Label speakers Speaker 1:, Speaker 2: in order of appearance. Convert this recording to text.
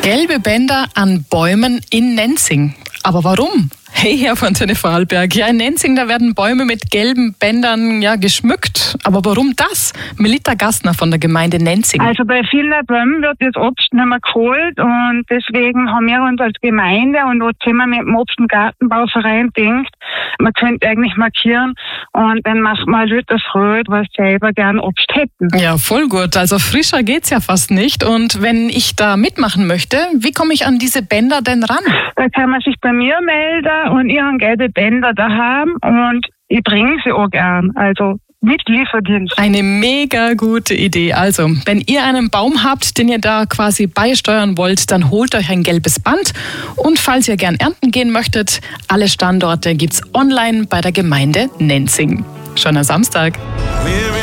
Speaker 1: Gelbe Bänder an Bäumen in Nenzing. Aber warum? Hey, Herr von Tönne-Vorarlberg. Ja, in Nenzing, da werden Bäume mit gelben Bändern geschmückt. Aber warum das? Melita Gassner von der Gemeinde Nenzing.
Speaker 2: Also bei vielen Bäumen wird das Obst nicht mehr geholt und deswegen haben wir uns als Gemeinde und auch zusammen mit dem Obst- und Gartenbauverein gedacht, man könnte eigentlich markieren und dann macht man Leute Freude, was selber gern Obst hätten.
Speaker 1: Ja, voll gut. Also frischer geht's ja fast nicht. Und wenn ich da mitmachen möchte, wie komme ich an diese Bänder denn ran?
Speaker 2: Da kann man sich bei mir melden und ich habe gelbe Bänder da haben und ich bringe sie auch gern. Also mit Lieferdienst.
Speaker 1: Eine mega gute Idee. Also, wenn ihr einen Baum habt, den ihr da quasi beisteuern wollt, dann holt euch ein gelbes Band. Und falls ihr gern ernten gehen möchtet, alle Standorte gibt's online bei der Gemeinde Nenzing. Schöner Samstag.